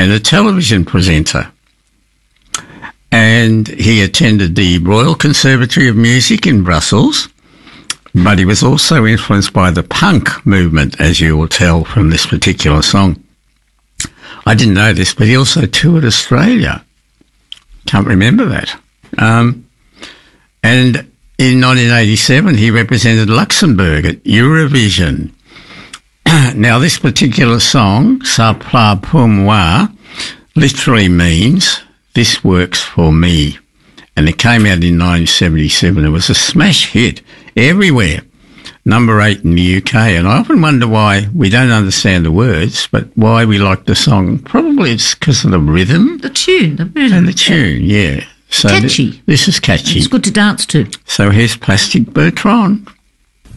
and a television presenter. And he attended the Royal Conservatory of Music in Brussels, but he was also influenced by the punk movement, as you will tell from this particular song. I didn't know this, but he also toured Australia. Can't remember that. And in 1987, he represented Luxembourg at Eurovision. Now, this particular song, Ça plaît pour moi, literally means this works for me. And it came out in 1977. It was a smash hit everywhere. Number 8 in the UK. And I often wonder why we don't understand the words, but why we like the song. Probably it's because of the rhythm. The tune, the rhythm. And the tune, yeah. So catchy. This is catchy. It's good to dance to. So here's Plastic Bertrand.